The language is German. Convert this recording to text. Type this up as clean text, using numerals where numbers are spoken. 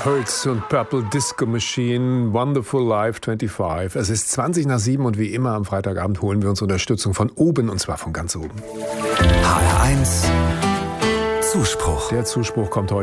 Hurts und Purple Disco Machine, Wonderful Life 25. Es ist 20:07 und wie immer am Freitagabend holen wir uns Unterstützung von oben, und zwar von ganz oben. HR1 Zuspruch. Der Zuspruch kommt heute